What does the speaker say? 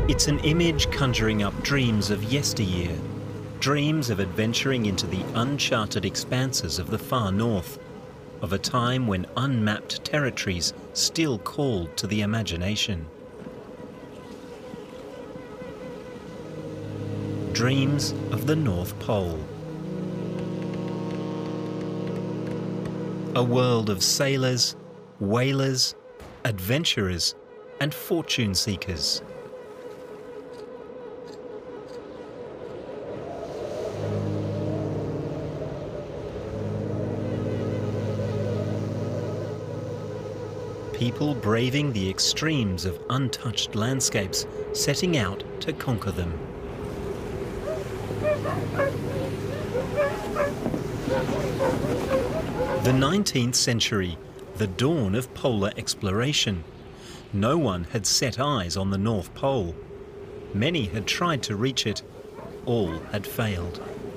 It's an image conjuring up dreams of yesteryear, dreams of adventuring into the uncharted expanses of the far north, of a time when unmapped territories still called to the imagination. Dreams of the North Pole. A world of sailors, whalers, adventurers, and fortune seekers. People braving the extremes of untouched landscapes, setting out to conquer them. The 19th century, the dawn of polar exploration. No one had set eyes on the North Pole. Many had tried to reach it. All had failed.